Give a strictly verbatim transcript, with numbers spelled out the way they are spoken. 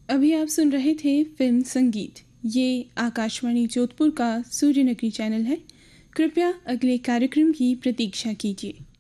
अभी आप सुन रहे थे फिल्म संगीत। ये आकाशवाणी जोधपुर का सूर्यनगरी चैनल है। कृपया अगले कार्यक्रम की प्रतीक्षा कीजिए।